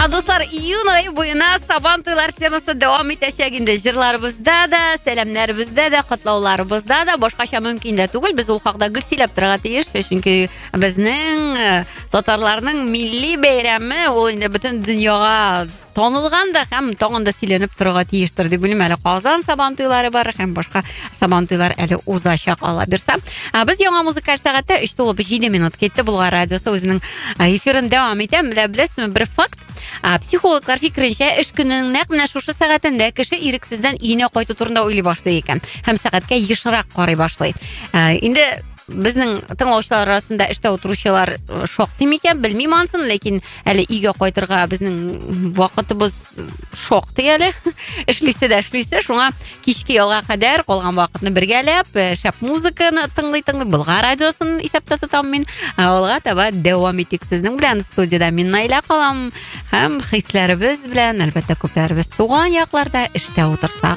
Dostlar, iyun ayı boyuna Sabantoylar teması devam etecek. Indi jırlarımızda da, selamlarımızda da, kutlovlarımızda da boshqacha mümkün de tugul. Biz ul haqda gül silab turga tiyish. Chunki bizning tatarlarning milliy bayrami ol endi butun dunyoga tanılganda ham tog'inda silanib turga tiyishdir deb bilmayman. Qozon Sabantoylari bor, ham boshqa Sabantoylar ali o'zacha qola bersa. Biz yangi muzikal soatda 3:07 minut ketdi. Bulg'ar radiosi o'zining efirini davom etadi. Bilasizmi, bir fakt. Psixologlar fikrincha ish kunining naq mana shu soatida kishi iriksizdan uyga qaytib turganda o'ylay boshlaydi ekan. Ham soatga yishroq qaray boshlaydi. Endi bizning tinglovchilar orasida ishda o'tiruvchilar shok demikan, bilmaymansin, lekin hali uyga qaytirga bizning vaqtimiz shok deyali. Ishlaysa, shunga kechki yo'lga qadar qolgan vaqtni birgalab, shap muzikani tinglaydi. Bulg'ar radiosini hisobda tutaman. Olga taba davom etik sizning bilan studiyada men Nayla qolam. Ham hislarimiz bilan albatta ko'plarimiz tug'an yoqlarda ishda o'tirsak